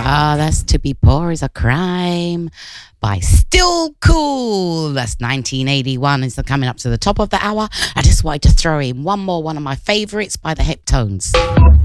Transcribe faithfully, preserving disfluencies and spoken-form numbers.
Ah, that's To Be Poor is a Crime by Still Cool. That's nineteen eighty-one. Is coming up to the top of the hour. I just wanted to throw in one more one of my favorites by the Heptones.